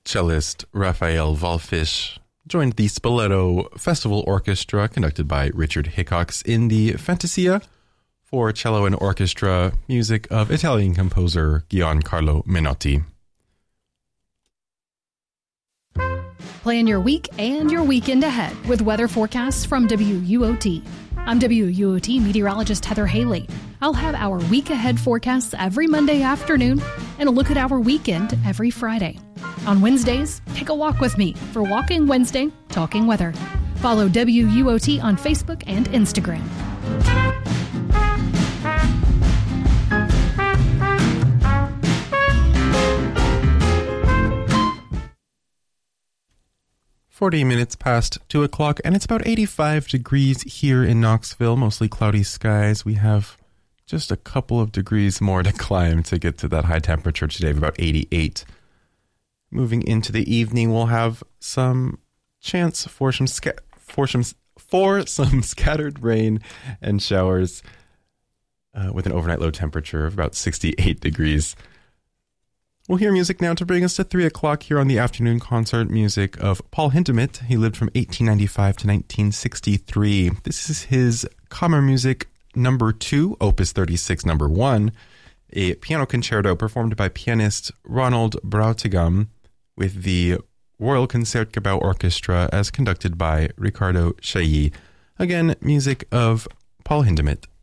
cellist Raphael Wallfisch joined the Spoleto Festival Orchestra, conducted by Richard Hickox, in the Fantasia for cello and orchestra, music of Italian composer Giancarlo Menotti. Plan your week and your weekend ahead with weather forecasts from WUOT. I'm WUOT meteorologist Heather Haley. I'll have our week ahead forecasts every Monday afternoon and a look at our weekend every Friday. On Wednesdays, take a walk with me for Walking Wednesday, Talking Weather. Follow WUOT on Facebook and Instagram. "40 minutes past 2 o'clock, and it's about 85 degrees here in Knoxville. Mostly cloudy skies. We have just a couple of degrees more to climb to get to that high temperature today of about 88. Moving into the evening, we'll have some chance for some scattered rain and showers with an overnight low temperature of about 68 degrees. We'll hear music now to bring us to 3 o'clock here on the afternoon concert. Music of Paul Hindemith. He lived from 1895 to 1963. This is his Kammermusik number 2, Opus 36 number 1, a piano concerto performed by pianist Ronald Brautigam with the Royal Concertgebouw Orchestra as conducted by Ricardo Chailly. Again, music of Paul Hindemith.